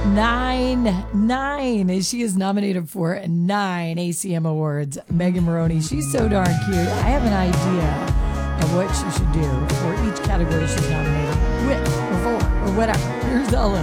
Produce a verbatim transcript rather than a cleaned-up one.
Nine, nine. She is nominated for nine A C M awards. Megan Moroney, she's so darn cute. I have an idea of what she should do for each category she's nominated, with or for or whatever. Here's the list.